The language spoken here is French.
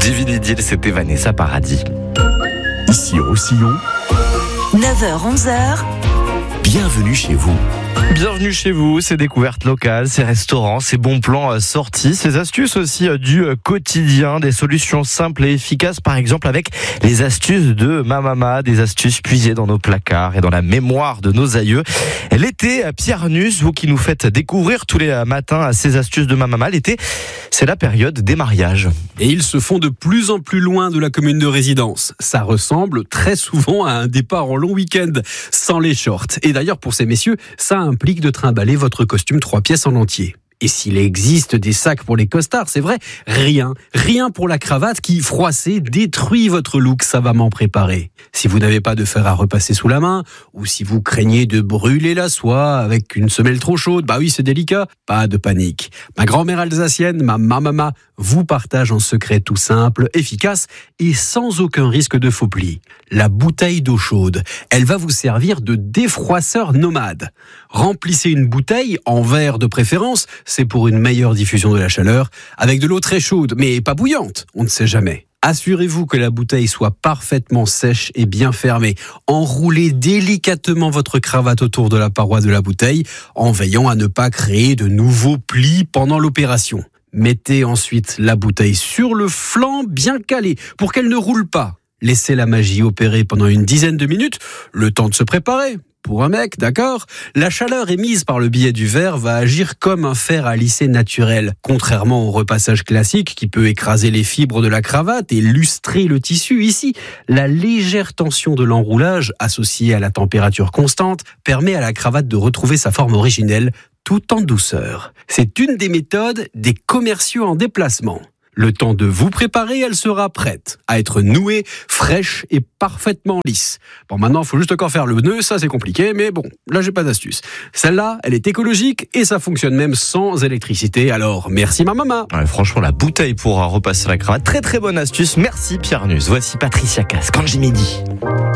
Divine Idylle, c'était Vanessa Paradis. Ici Roussillon, 9h-11h, bienvenue chez vous. Bienvenue chez vous, ces découvertes locales, ces restaurants, ces bons plans sortis, ces astuces aussi du quotidien, des solutions simples et efficaces, par exemple avec les astuces de ma maman, des astuces puisées dans nos placards et dans la mémoire de nos aïeux. L'été, Pierre Nus, vous qui nous faites découvrir tous les matins ces astuces de ma maman, l'été, c'est la période des mariages. Et ils se font de plus en plus loin de la commune de résidence. Ça ressemble très souvent à un départ en long week-end sans les shorts. Et d'ailleurs, pour ces messieurs, ça implique de trimballer votre costume 3 pièces en entier. Et s'il existe des sacs pour les costards, c'est vrai, rien pour la cravate qui, froissée, détruit votre look savamment préparé. Si vous n'avez pas de fer à repasser sous la main, ou si vous craignez de brûler la soie avec une semelle trop chaude, bah oui, c'est délicat, pas de panique. Ma grand-mère alsacienne, ma maman, vous partage un secret tout simple, efficace et sans aucun risque de faux plis. La bouteille d'eau chaude, elle va vous servir de défroisseur nomade. Remplissez une bouteille, en verre de préférence, c'est pour une meilleure diffusion de la chaleur, avec de l'eau très chaude, mais pas bouillante, on ne sait jamais. Assurez-vous que la bouteille soit parfaitement sèche et bien fermée. Enroulez délicatement votre cravate autour de la paroi de la bouteille, en veillant à ne pas créer de nouveaux plis pendant l'opération. Mettez ensuite la bouteille sur le flanc bien calé, pour qu'elle ne roule pas. Laissez la magie opérer pendant une dizaine de minutes, le temps de se préparer. Pour un mec, d'accord ? La chaleur émise par le biais du verre va agir comme un fer à lisser naturel. Contrairement au repassage classique qui peut écraser les fibres de la cravate et lustrer le tissu, ici, la légère tension de l'enroulage, associée à la température constante, permet à la cravate de retrouver sa forme originelle tout en douceur. C'est une des méthodes des commerciaux en déplacement. Le temps de vous préparer, elle sera prête à être nouée, fraîche et parfaitement lisse. Bon, maintenant, il faut juste encore faire le nœud, ça c'est compliqué, mais bon, là j'ai pas d'astuce. Celle-là, elle est écologique et ça fonctionne même sans électricité, alors merci ma maman. Ouais, franchement, la bouteille pour repasser la cravate, très très bonne astuce. Merci Pierre Nus. Voici Patricia Cass, Kanji Midi.